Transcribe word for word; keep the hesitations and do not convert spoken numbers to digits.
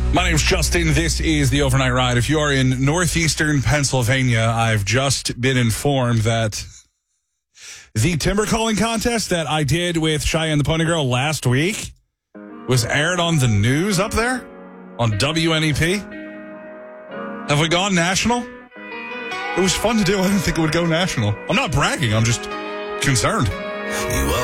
My name's Justin. This is the Overnight Ride. If you are in northeastern Pennsylvania, I've just been informed that the timber calling contest that I did with Cheyenne the Pony Girl last week was aired on the news up there on W N E P. Have we gone national? It was fun to do. I didn't think it would go national. I'm not bragging. I'm just concerned.